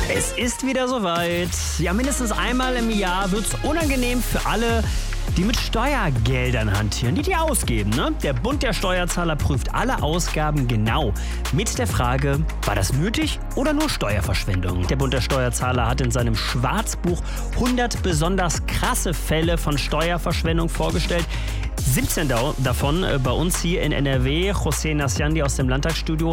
Es ist wieder soweit. Ja, mindestens einmal im Jahr wird's unangenehm für alle, die mit Steuergeldern hantieren, die ausgeben. Ne? Der Bund der Steuerzahler prüft alle Ausgaben genau. Mit der Frage, war das nötig oder nur Steuerverschwendung? Der Bund der Steuerzahler hat in seinem Schwarzbuch 100 besonders krasse Fälle von Steuerverschwendung vorgestellt. 17 davon bei uns hier in NRW. José Nasciandi aus dem Landtagsstudio.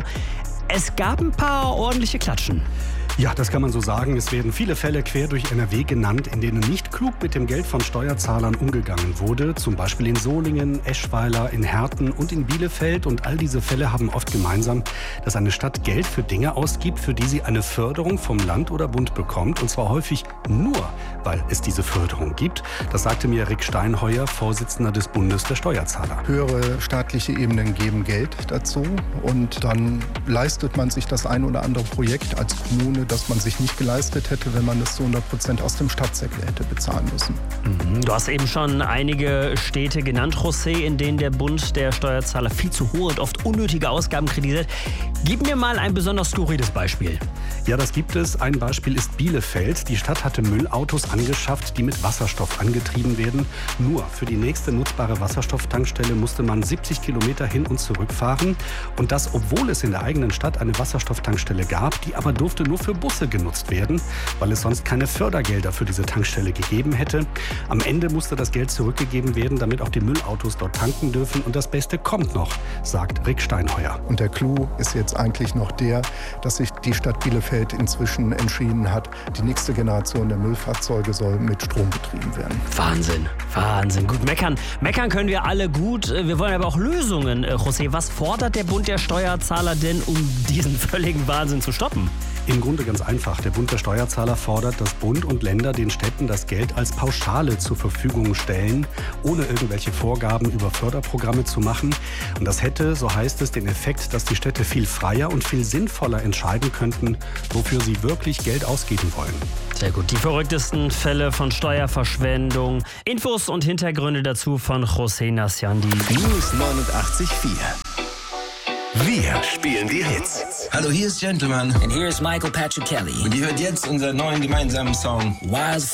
Es gab ein paar ordentliche Klatschen. Ja, das kann man so sagen. Es werden viele Fälle quer durch NRW genannt, in denen nicht klug mit dem Geld von Steuerzahlern umgegangen wurde. Zum Beispiel in Solingen, Eschweiler, in Herten und in Bielefeld. Und all diese Fälle haben oft gemeinsam, dass eine Stadt Geld für Dinge ausgibt, für die sie eine Förderung vom Land oder Bund bekommt. Und zwar häufig nur, weil es diese Förderung gibt. Das sagte mir Rick Steinheuer, Vorsitzender des Bundes der Steuerzahler. Höhere staatliche Ebenen geben Geld dazu und dann leistet man sich das ein oder andere Projekt als Kommune, das man sich nicht geleistet hätte, wenn man es zu 100% aus dem Stadtsäckel hätte bezahlen müssen. Du hast eben schon einige Städte genannt, José, in denen der Bund der Steuerzahler viel zu hohe und oft unnötige Ausgaben kritisiert. Gib mir mal ein besonders skurriles Beispiel. Ja, das gibt es. Ein Beispiel ist Bielefeld. Die Stadt hatte Müllautos angeschafft, die mit Wasserstoff angetrieben werden. Nur für die nächste nutzbare Wasserstofftankstelle musste man 70 Kilometer hin und zurück fahren. Und das, obwohl es in der eigenen Stadt eine Wasserstofftankstelle gab, die aber durfte nur für Busse genutzt werden, weil es sonst keine Fördergelder für diese Tankstelle gegeben hätte. Am Ende musste das Geld zurückgegeben werden, damit auch die Müllautos dort tanken dürfen. Und das Beste kommt noch, sagt Rick Steinheuer. Und der Clou ist jetzt eigentlich noch der, dass sich die Stadt Bielefeld inzwischen entschieden hat, die nächste Generation der Müllfahrzeuge soll mit Strom betrieben werden. Wahnsinn, Wahnsinn. Gut, meckern können wir alle gut. Wir wollen aber auch Lösungen. José, was fordert der Bund der Steuerzahler denn, um diesen völligen Wahnsinn zu stoppen? Im Grunde ganz einfach. Der Bund der Steuerzahler fordert, dass Bund und Länder den Städten das Geld als Pauschale zur Verfügung stellen, ohne irgendwelche Vorgaben über Förderprogramme zu machen. Und das hätte, so heißt es, den Effekt, dass die Städte viel freier und viel sinnvoller entscheiden könnten, wofür sie wirklich Geld ausgeben wollen. Sehr gut. Die verrücktesten Fälle von Steuerverschwendung. Infos und Hintergründe dazu von José Nasciandi. News 89.4. Wir spielen die Hits. Hallo, hier ist Gentleman. And here is Michael Patrick Kelly. Und ihr hört jetzt unseren neuen gemeinsamen Song Wildfire.